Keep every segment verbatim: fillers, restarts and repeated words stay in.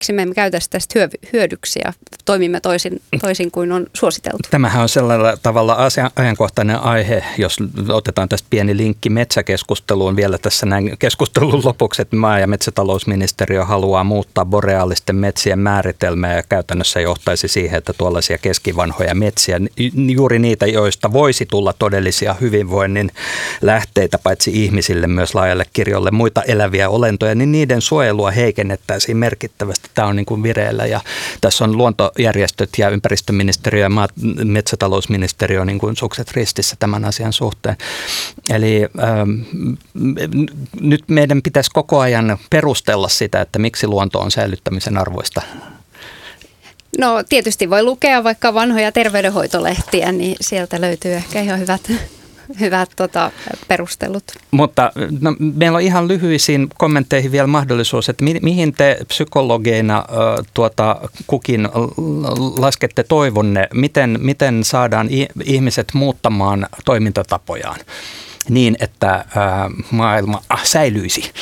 miksi me emme käytä tästä hyödyksi ja toimimme toisin, toisin kuin on suositeltu. Tämähän on sellainen tavalla ajankohtainen aihe, jos otetaan tästä pieni linkki metsäkeskusteluun vielä tässä näin keskustelun lopuksi, että maa- ja metsätalousministeriö haluaa muuttaa boreaalisten metsien määritelmää ja käytännössä johtaisi siihen, että tuollaisia keskivanhoja metsiä, juuri niitä, joista voisi tulla todellisia hyvinvoinnin lähteitä paitsi ihmisille myös laajalle kirjolle muita eläviä olentoja, niin niiden suojelua heikennettäisiin merkittävästi. Tämä on niin kuin vireillä ja tässä on luontojärjestöt ja ympäristöministeriö ja maa- metsätalousministeriö niin kuin sukset ristissä tämän asian suhteen. Eli ähm, nyt meidän pitäisi koko ajan perustella sitä, että miksi luonto on säilyttämisen arvoista. No tietysti voi lukea vaikka vanhoja terveydenhoitolehtiä, niin sieltä löytyy ehkä ihan hyvät, hyvät tota, perustelut. Mutta no, meillä on ihan lyhyisiin kommentteihin vielä mahdollisuus, että mi- mihin te psykologeina äh, tuota, kukin laskette toivonne, miten, miten saadaan i- ihmiset muuttamaan toimintatapojaan niin, että äh, maailma äh, säilyisi?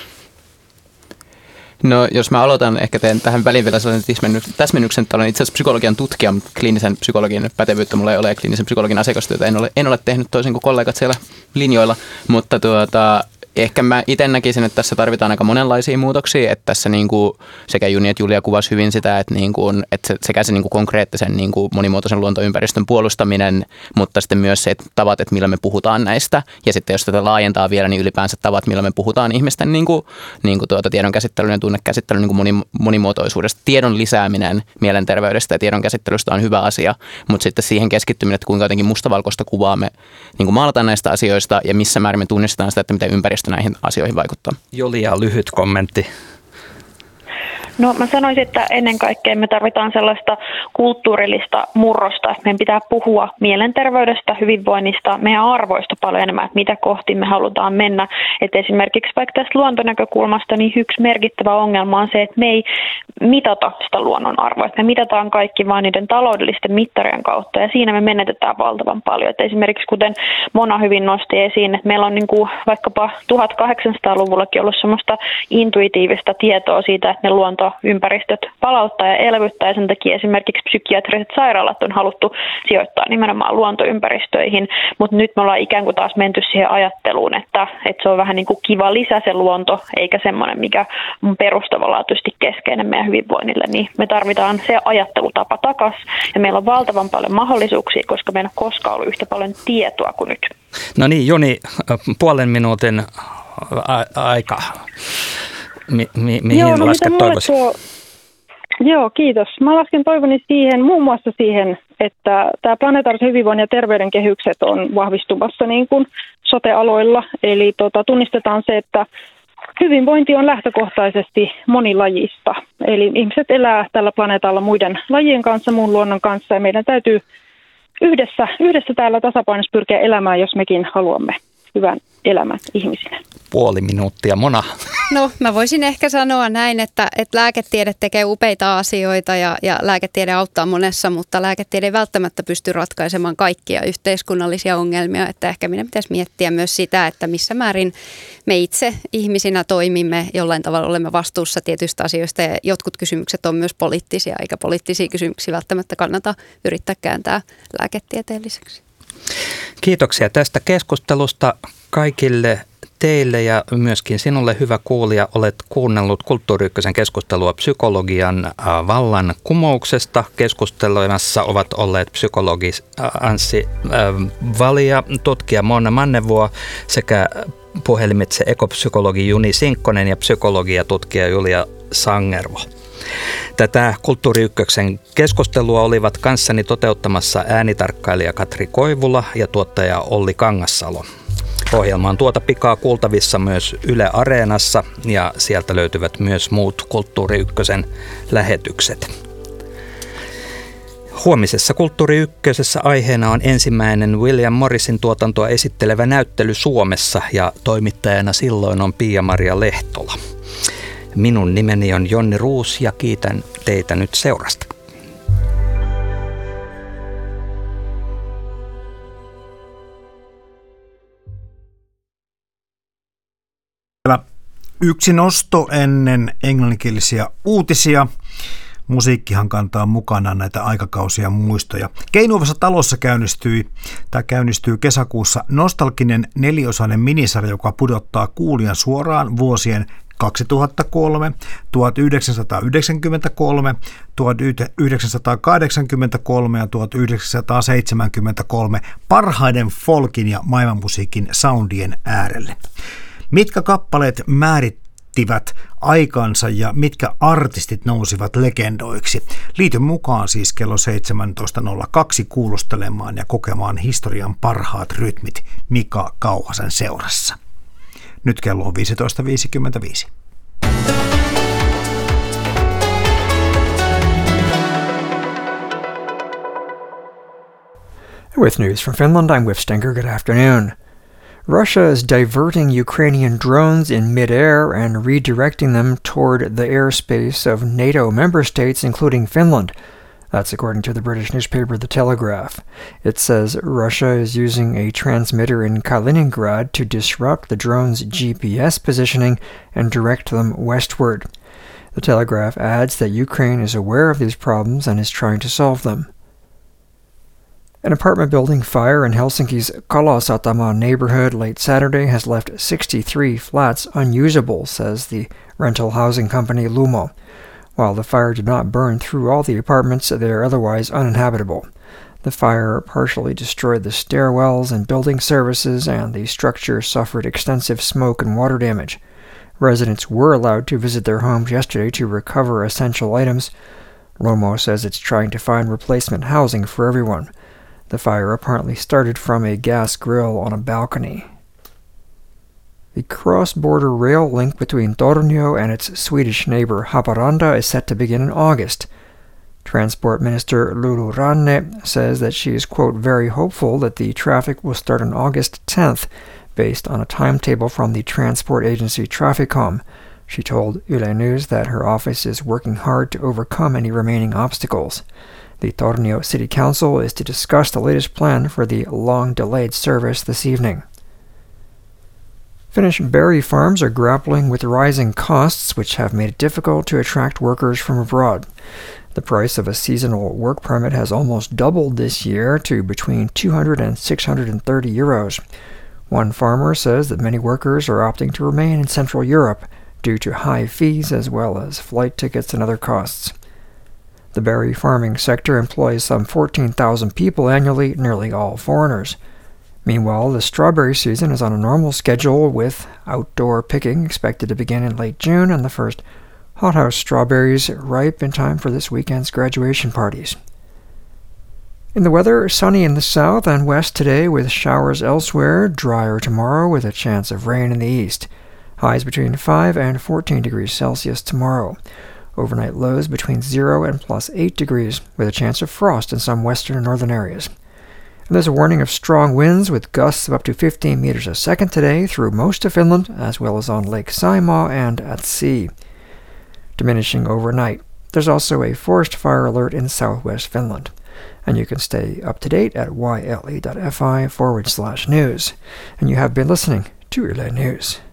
No jos mä aloitan, ehkä teen tähän väliin vielä sellaisen täsmennyksen, että olen itse asiassa psykologian tutkija, mutta kliinisen psykologin pätevyyttä mulla ei ole, kliinisen psykologin asiakastyötä en ole, en ole tehnyt toisin kuin kollegat siellä linjoilla, mutta tuota, ehkä mä itse näkisin, että tässä tarvitaan aika monenlaisia muutoksia, että tässä niin kuin sekä Juni että Julia kuvasi hyvin sitä, että, niin kuin, että se, sekä se niin kuin konkreettisen niin kuin monimuotoisen luontoympäristön puolustaminen, mutta sitten myös se että tavat, että millä me puhutaan näistä. Ja sitten jos tätä laajentaa vielä, niin ylipäänsä tavat, millä me puhutaan ihmisten niin kuin, niin kuin tuota tiedon käsittelyn ja tunnekäsittelyn niin kuin moni, monimuotoisuudesta. Tiedon lisääminen mielenterveydestä ja tiedon käsittelystä on hyvä asia, mutta sitten siihen keskittyminen, että kuinka jotenkin mustavalkoista kuvaa me niin kuin maalataan näistä asioista ja missä määrin me tunnistetaan sitä, että miten ympäristö näihin asioihin vaikuttaa. Julia, lyhyt kommentti. No mä sanoisin, että ennen kaikkea me tarvitaan sellaista kulttuurillista murrosta, että meidän pitää puhua mielenterveydestä, hyvinvoinnista, meidän arvoista paljon enemmän, että mitä kohti me halutaan mennä. Et esimerkiksi vaikka tästä luontonäkökulmasta niin yksi merkittävä ongelma on se, että me ei mitata sitä luonnon arvoa. Me mitataan kaikki vain niiden taloudellisten mittarien kautta ja siinä me menetetään valtavan paljon. Et esimerkiksi kuten Mona hyvin nosti esiin, että meillä on niin kuin vaikkapa tuhatkahdeksansataaluvullakin ollut semmoista intuitiivista tietoa siitä, että ne luonto ympäristöt palauttaa ja elvyttää ja sen takia esimerkiksi psykiatriset sairaalat on haluttu sijoittaa nimenomaan luontoympäristöihin, mutta nyt me ollaan ikään kuin taas menty siihen ajatteluun, että, että se on vähän niin kuin kiva lisä se luonto, eikä semmoinen, mikä on perustavanlaatuisesti keskeinen meidän hyvinvoinnille, niin me tarvitaan se ajattelutapa takaisin ja meillä on valtavan paljon mahdollisuuksia, koska meillä on koskaan ollut yhtä paljon tietoa kuin nyt. No niin, Juni, puolen minuutin a- aika. Mi, mi, mihin Joo, no lasket toivoisi? Tuo, joo, kiitos. Mä lasken toivoni siihen, muun muassa siihen, että tämä planetaarisen hyvinvoinnin ja terveyden kehykset on vahvistumassa niin kuin sote-aloilla. Eli tota, tunnistetaan se, että hyvinvointi on lähtökohtaisesti monilajista. Eli ihmiset elää tällä planeetalla muiden lajien kanssa, muun luonnon kanssa ja meidän täytyy yhdessä, yhdessä täällä tasapainossa pyrkiä elämään, jos mekin haluamme hyvän elämän ihmisinä. Puoli minuuttia. Mona. No mä voisin ehkä sanoa näin, että, että lääketiede tekee upeita asioita ja, ja lääketiede auttaa monessa, mutta lääketiede ei välttämättä pysty ratkaisemaan kaikkia yhteiskunnallisia ongelmia. Että ehkä meidän pitäisi miettiä myös sitä, että missä määrin me itse ihmisinä toimimme, jollain tavalla olemme vastuussa tietyistä asioista ja jotkut kysymykset on myös poliittisia, eikä poliittisia kysymyksiä välttämättä kannata yrittää kääntää lääketieteelliseksi. Kiitoksia tästä keskustelusta kaikille teille ja myöskin sinulle, hyvä kuulija. Olet kuunnellut Kulttuuri Ykkösen keskustelua psykologian vallan kumouksesta. Keskusteluimassa ovat olleet psykologi Anssi Valija, tutkija Mona Mannevuo sekä puhelimitse ekopsykologi Juni Sinkkonen ja psykologiatutkija Julia Sangervo. Tätä Kulttuuri Ykköksen keskustelua olivat kanssani toteuttamassa äänitarkkailija Katri Koivula ja tuottaja Olli Kangassalo. Ohjelma on tuota pikaa kuultavissa myös Yle Areenassa ja sieltä löytyvät myös muut Kulttuuri Ykkösen lähetykset. Huomisessa Kulttuuri Ykkösessä aiheena on ensimmäinen William Morrisin tuotantoa esittelevä näyttely Suomessa ja toimittajana silloin on Pia-Maria Lehtola. Minun nimeni on Jonni Ruus ja kiitän teitä nyt seurasta. Yksi nosto ennen englanninkielisiä uutisia. Musiikkihan kantaa mukana näitä aikakausia muistoja. Keinuvassa talossa käynnistyi, tai käynnistyy kesäkuussa nostalginen neliosainen minisarja, joka pudottaa kuulijan suoraan vuosien kaksituhattakolme, tuhatyhdeksänsataayhdeksänkymmentäkolme, tuhatyhdeksänsataakahdeksankymmentäkolme ja tuhatyhdeksänsataaseitsemänkymmentäkolme parhaiden folkin ja maailmanmusiikin soundien äärelle. Mitkä kappaleet määrittivät aikansa ja mitkä artistit nousivat legendoiksi? Liity mukaan siis kello seitsemäntoista nolla kaksi kuulostelemaan ja kokemaan historian parhaat rytmit Mika Kauhasen seurassa. Nyt kello on viisitoista viisikymmentäviisi. With news from Finland, I'm Whip Stenger. Good afternoon. Russia is diverting Ukrainian drones in mid-air and redirecting them toward the airspace of NATO member states, including Finland. That's according to the British newspaper The Telegraph. It says Russia is using a transmitter in Kaliningrad to disrupt the drone's G P S positioning and direct them westward. The Telegraph adds that Ukraine is aware of these problems and is trying to solve them. An apartment building fire in Helsinki's Kalasatama neighborhood late Saturday has left sixty-three flats unusable, says the rental housing company Lumo. While the fire did not burn through all the apartments, they are otherwise uninhabitable. The fire partially destroyed the stairwells and building services, and the structure suffered extensive smoke and water damage. Residents were allowed to visit their homes yesterday to recover essential items. Lumo says it's trying to find replacement housing for everyone. The fire apparently started from a gas grill on a balcony. The cross-border rail link between Tornio and its Swedish neighbor Haparanda is set to begin in August. Transport Minister Lulu Ranne says that she is, quote, very hopeful that the traffic will start on August tenth, based on a timetable from the transport agency Traficom. She told Yle News that her office is working hard to overcome any remaining obstacles. The Tornio City Council is to discuss the latest plan for the long-delayed service this evening. Finnish berry farms are grappling with rising costs, which have made it difficult to attract workers from abroad. The price of a seasonal work permit has almost doubled this year to between two hundred and six hundred thirty euros. One farmer says that many workers are opting to remain in Central Europe due to high fees as well as flight tickets and other costs. The berry farming sector employs some fourteen thousand people annually, nearly all foreigners. Meanwhile, the strawberry season is on a normal schedule, with outdoor picking expected to begin in late June and the first hothouse strawberries ripe in time for this weekend's graduation parties. In the weather, sunny in the south and west today with showers elsewhere, drier tomorrow with a chance of rain in the east. Highs between five and fourteen degrees Celsius tomorrow. Overnight lows between zero and plus eight degrees, with a chance of frost in some western and northern areas. And there's a warning of strong winds with gusts of up to fifteen meters a second today through most of Finland, as well as on Lake Saimaa and at sea. Diminishing overnight. There's also a forest fire alert in southwest Finland. And you can stay up to date at yle.fi forward slash news. And you have been listening to Yle News.